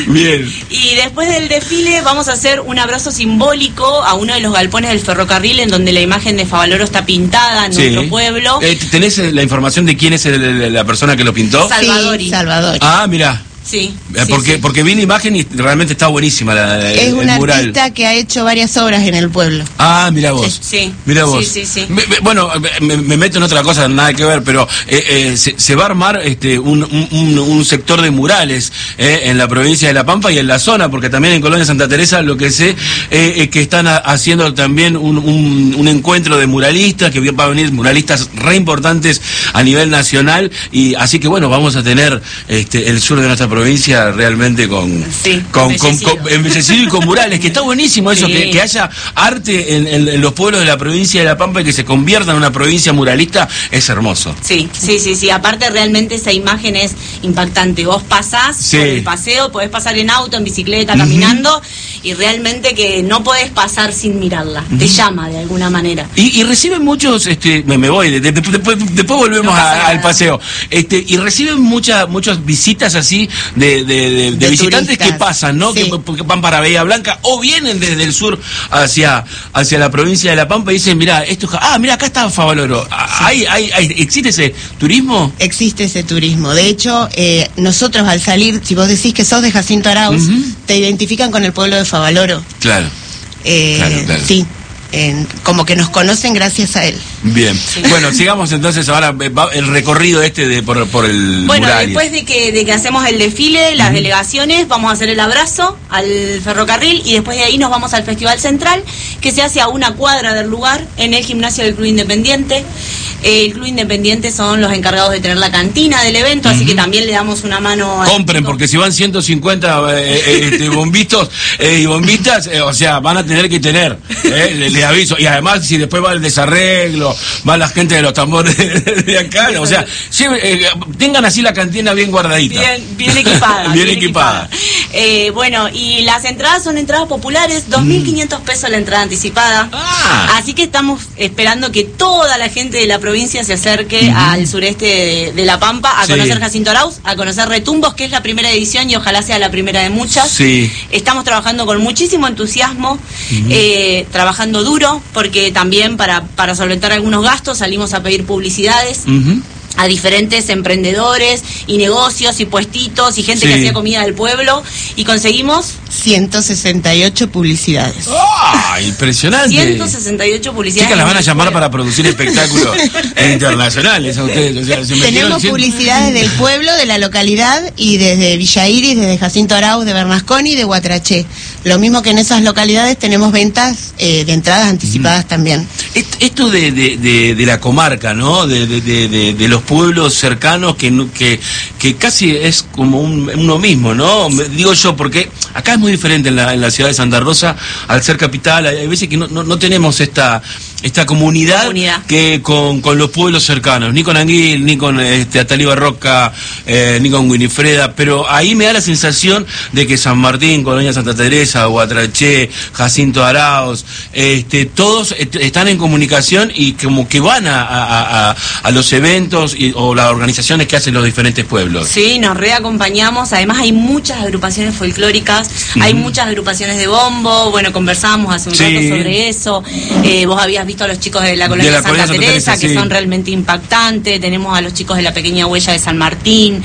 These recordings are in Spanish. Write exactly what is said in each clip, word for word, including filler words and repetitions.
Bien. Y después del desfile vamos a hacer un abrazo simbólico a uno de los galpones del ferrocarril en donde la imagen de Favaloro está pintada en sí. nuestro pueblo. Eh, ¿Tenés la información de quién es el, la persona que lo pintó? Salvadori. Sí, Salvadori. Ah, mirá. Sí, porque, sí, sí. porque vi la imagen y realmente está buenísima la, la, es el, un el mural. artista que ha hecho varias obras en el pueblo. Ah, mira vos. Sí, sí. Mira vos. Sí, sí, sí. Me, me, bueno, me, me meto en otra cosa, nada que ver, pero eh, eh, se, se va a armar este un, un, un sector de murales eh, en la provincia de La Pampa y en la zona, porque también en Colonia Santa Teresa lo que sé eh, es que están a, haciendo también un, un, un encuentro de muralistas, que va a venir muralistas re importantes a nivel nacional, y así que bueno, vamos a tener este el sur de nuestra provincia realmente Realmente con, sí, con, embellecido. Con, con embellecido y con murales, que está buenísimo eso, sí. que, que haya arte en, en, en los pueblos de la provincia de La Pampa y que se convierta en una provincia muralista, es hermoso. Sí, sí, sí, sí, aparte realmente esa imagen es impactante, vos pasás sí. por el paseo, podés pasar en auto, en bicicleta, uh-huh. caminando, y realmente que no podés pasar sin mirarla, uh-huh. te llama de alguna manera. Y, y reciben muchos, este me, me voy, de, de, de, después, después volvemos no a, al paseo, este y reciben muchas muchas visitas así de, de, de De, de visitantes turistas. Que pasan, ¿no? Sí. Que, que van para Bahía Blanca o vienen desde el sur hacia hacia la provincia de La Pampa y dicen, mira, esto, ah, mira, acá está Favaloro. Sí. ¿Hay, hay, hay, ¿Existe ese turismo? Existe ese turismo. De hecho, eh, nosotros al salir, si vos decís que sos de Jacinto Arauz, uh-huh. te identifican con el pueblo de Favaloro. Claro. Eh, claro, claro. Sí. En, como que nos conocen gracias a él. Bien, sí. Bueno, sigamos entonces ahora el recorrido este de por, por el bueno, mural. Después de que, de que hacemos el desfile, las uh-huh. delegaciones, vamos a hacer el abrazo al ferrocarril y después de ahí nos vamos al Festival Central, que se hace a una cuadra del lugar, en el gimnasio del Club Independiente. El Club Independiente son los encargados de tener la cantina del evento, uh-huh. así que también le damos una mano a... Compren, porque si van ciento cincuenta eh, este, bombitos eh, y bombitas, eh, o sea, van a tener que tener, eh, les, les aviso. Y además, si después va el desarreglo, va la gente de los tambores de acá, o sea, lleve, eh, tengan así la cantina bien guardadita. Bien, bien equipada. bien, bien equipada. equipada. Eh, bueno, y las entradas son entradas populares, dos mil quinientos pesos la entrada anticipada. Ah. Así que estamos esperando que toda la gente de la provincia se acerque uh-huh. al sureste de, de La Pampa a sí. conocer Jacinto Arauz, a conocer Retumbos, que es la primera edición y ojalá sea la primera de muchas. Sí. Estamos trabajando con muchísimo entusiasmo, uh-huh. eh, trabajando duro, porque también para, para solventar algunos gastos salimos a pedir publicidades. Uh-huh. a diferentes emprendedores y negocios y puestitos y gente sí. que hacía comida del pueblo y conseguimos ciento sesenta y ocho publicidades. ¡Ah! ¡Oh, impresionante! ciento sesenta y ocho publicidades. Chicas, las van a llamar pueblo. Para producir espectáculos internacionales a ustedes. O sea, se tenemos cien... publicidades del pueblo, de la localidad y desde Villa Iris, desde Jacinto Arauz, de Bernasconi y de Guatraché. Lo mismo que en esas localidades tenemos ventas eh, de entradas anticipadas mm. también. Esto de, de, de, de la comarca, ¿no? De, de, de, de los pueblos cercanos que, que, que casi es como un, uno mismo, ¿no? Digo yo, porque acá es muy diferente en la, en la ciudad de Santa Rosa, al ser capital, hay veces que no, no, no tenemos esta esta comunidad, comunidad. que con, con los pueblos cercanos, ni con Anguil, ni con este, Atalí Barroca, eh, ni con Winifreda, pero ahí me da la sensación de que San Martín, Colonia Santa Teresa, Guatraché, Jacinto Arauz, este, todos est están en comunicación y como que van a, a, a, a los eventos y, o las organizaciones que hacen los diferentes pueblos. Sí, nos reacompañamos, además hay muchas agrupaciones folclóricas, uh-huh. hay muchas agrupaciones de bombo, bueno, conversábamos hace un sí. rato sobre eso, eh, vos habías visto a los chicos de la Colonia de la Santa, Santa Teresa, Teresa que sí. son realmente impactantes, tenemos a los chicos de la Pequeña Huella de San Martín,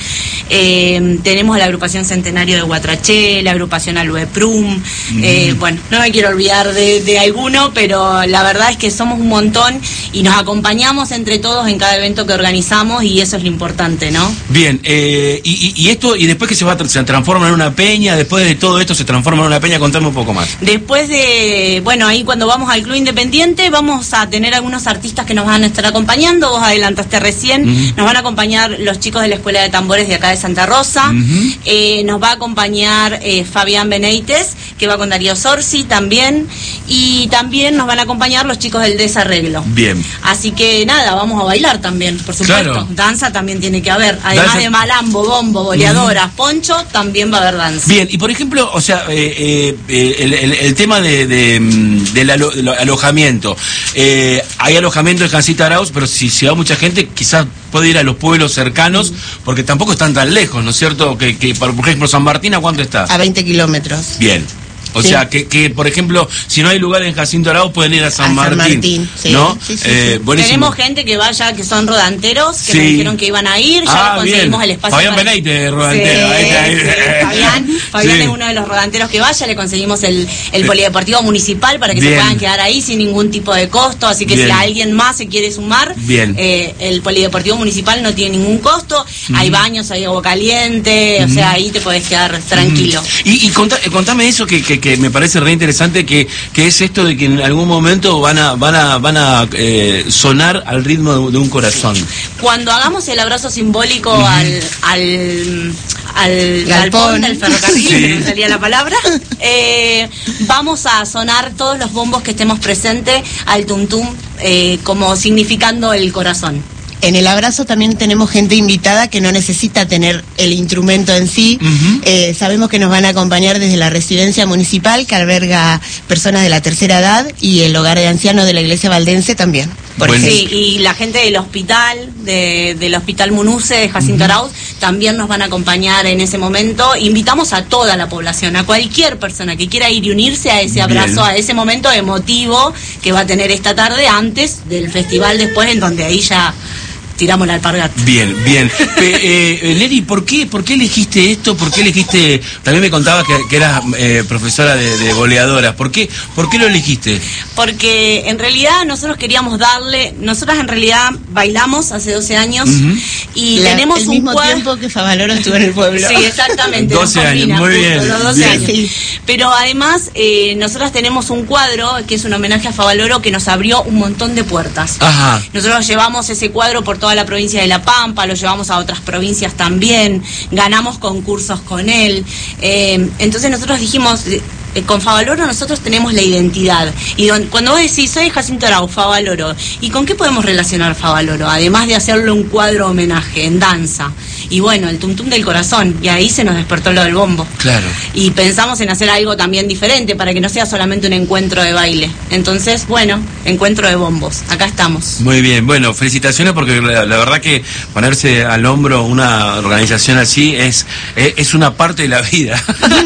eh, tenemos a la agrupación Centenario de Guatraché, la agrupación Alueprum, uh-huh. eh, bueno, no me quiero olvidar de, de alguno, pero la verdad es que somos un montón y nos acompañamos entre todos en cada evento que organizamos y eso es lo importante, ¿no? Bien, eh, y, y esto, y después que se va a, se transforma en una peña, después de todo esto se transforma en una peña, contame un poco más. Después de, bueno, ahí cuando vamos al Club Independiente vamos a tener algunos artistas que nos van a estar acompañando, vos adelantaste recién, uh-huh. nos van a acompañar los chicos de la Escuela de Tambores de acá de Santa Rosa, uh-huh. eh, nos va a acompañar eh, Fabián Beneites, que va con Darío Sorsi también, y también nos van a acompañar los chicos del el desarreglo. Bien. Así que nada, vamos a bailar también, por supuesto. Claro. Danza también tiene que haber. Además danza... de malambo, bombo, boleadoras, mm. poncho, también va a haber danza. Bien, y por ejemplo, o sea, eh, eh, el, el, el tema de, de, del alo, del alojamiento. Eh, hay alojamiento en Jacinto Arauz, pero si se va mucha gente, quizás puede ir a los pueblos cercanos, porque tampoco están tan lejos, ¿no es cierto? Que, que por ejemplo, San Martín, ¿a cuánto está? A veinte kilómetros. Bien. O sí. sea, que, que, por ejemplo, si no hay lugar en Jacinto Arauz, pueden ir a San a Martín, San Martín, sí. ¿no? Sí, sí, eh, sí. Tenemos gente que vaya, que son rodanteros, que sí. nos dijeron que iban a ir, ya ah, conseguimos bien. el espacio. Fabián para... Beneite, rodantero. Sí, ahí, ahí. Sí. Fabián, Fabián sí. es uno de los rodanteros que vaya, le conseguimos el, el polideportivo municipal para que bien. se puedan quedar ahí sin ningún tipo de costo, así que bien. Si alguien más se quiere sumar, eh, el polideportivo municipal no tiene ningún costo, mm. hay baños, hay agua caliente, mm. o sea, ahí te podés quedar tranquilo. Mm. Y, y contá, contame eso que, que, que me parece re interesante, que que es esto de que en algún momento van a van a van a eh, sonar al ritmo de, de un corazón. Cuando hagamos el abrazo simbólico uh-huh. al al al galpón del ferrocarril, sí. no salía la palabra, eh, vamos a sonar todos los bombos que estemos presentes al tum tum, eh, como significando el corazón. En el abrazo también tenemos gente invitada que no necesita tener el instrumento en sí. Uh-huh. eh, sabemos que nos van a acompañar desde la residencia municipal, que alberga personas de la tercera edad, y el hogar de ancianos de la iglesia valdense también. Por bueno. Sí, y la gente del hospital, de, del hospital Munuce, de Jacinto uh-huh. Arauz, también nos van a acompañar en ese momento. Invitamos a toda la población, a cualquier persona que quiera ir y unirse a ese abrazo, bien. A ese momento emotivo que va a tener esta tarde, antes del festival después, en donde ahí ya tiramos la alpargata. Bien, bien. eh, eh, Leli, ¿por qué, ¿por qué elegiste esto? ¿Por qué elegiste? También me contabas que, que eras eh, profesora de, de boleadoras. ¿Por qué, ¿Por qué lo elegiste? Porque en realidad nosotros queríamos darle, nosotras en realidad bailamos hace doce años uh-huh. y la, tenemos el un mismo cuadro... tiempo que Favaloro estuvo en el pueblo. Sí, exactamente. doce años, muy justo, bien. Los doce bien. años. Sí. Pero además, eh, nosotras tenemos un cuadro que es un homenaje a Favaloro que nos abrió un montón de puertas. Ajá. Nosotros llevamos ese cuadro por toda la provincia de La Pampa, lo llevamos a otras provincias también, ganamos concursos con él. Eh, entonces nosotros dijimos, eh, con Favaloro nosotros tenemos la identidad. Y don, cuando vos decís, soy Jacinto Arauz, Favaloro, ¿y con qué podemos relacionar Favaloro? Además de hacerle un cuadro homenaje en danza. Y bueno, el tum tum del corazón, y ahí se nos despertó lo del bombo. Claro. Y pensamos en hacer algo también diferente, para que no sea solamente un encuentro de baile. Entonces, bueno, encuentro de bombos, acá estamos. Muy bien, bueno, felicitaciones, porque la, la verdad que ponerse al hombro una organización así es, es, es una parte de la vida.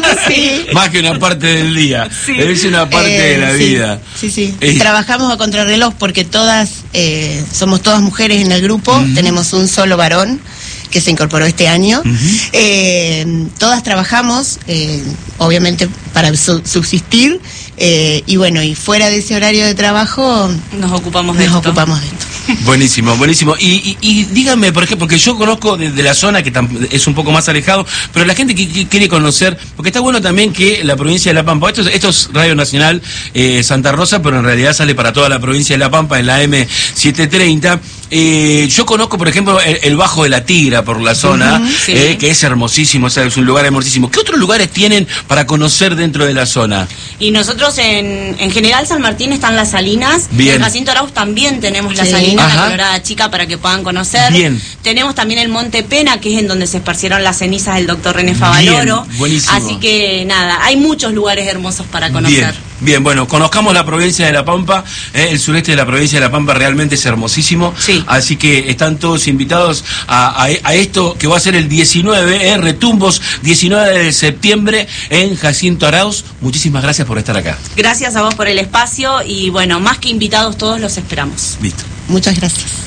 Sí. Más que una parte del día. Sí. Es una parte eh, de la sí, vida. Sí, sí. Eh. Trabajamos a contrarreloj porque todas, eh, somos todas mujeres en el grupo, uh-huh. tenemos un solo varón que se incorporó este año. Uh-huh. eh, todas trabajamos, eh, obviamente para su- subsistir, eh, y bueno, y fuera de ese horario de trabajo nos ocupamos de nos esto. ocupamos de esto. Buenísimo, buenísimo. Y, y, y díganme, por ejemplo, porque yo conozco de, de la zona que tam- es un poco más alejado, pero la gente que, que quiere conocer, porque está bueno también que la provincia de La Pampa, esto, es- esto es Radio Nacional eh, Santa Rosa, pero en realidad sale para toda la provincia de La Pampa en la M setecientos treinta. Eh, yo conozco, por ejemplo, el, el Bajo de la Tigra por la zona, uh-huh, sí. eh, que es hermosísimo, o sea, es un lugar hermosísimo. ¿Qué otros lugares tienen para conocer dentro de la zona? Y nosotros en, en general San Martín están las Salinas, bien. En Jacinto Arauz también tenemos las sí. Salinas, Ajá. la Colorada Chica, para que puedan conocer. Bien. Tenemos también el Monte Pena, que es en donde se esparcieron las cenizas del doctor René Favaloro. Bien, buenísimo. Así que nada, hay muchos lugares hermosos para conocer. Bien. Bien, bueno, conozcamos la provincia de La Pampa, eh, el sureste de la provincia de La Pampa realmente es hermosísimo, sí. Así que están todos invitados a, a, a esto que va a ser el diecinueve, eh, Retumbos, diecinueve de septiembre en Jacinto Arauz. Muchísimas gracias por estar acá. Gracias a vos por el espacio y bueno, más que invitados todos los esperamos. Listo. Muchas gracias.